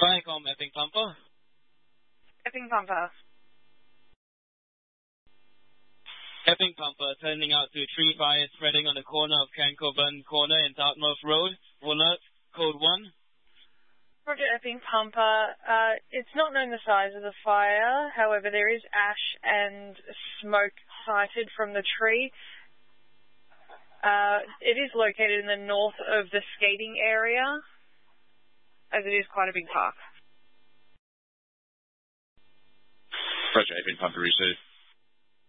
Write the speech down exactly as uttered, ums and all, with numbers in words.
Viacom Epping Pumper. Epping Pumper. Epping Pumper, turning out to tree fire spreading on the corner of Cancoburn Corner and Dartmouth Road. Walnut, code one. Roger, Epping Pumper. Uh, it's not known the size of the fire. However, there is ash and smoke sighted from the tree. Uh, it is located in the north of the skating area, as it is quite a big park. Roger, Epping Pumper, receive.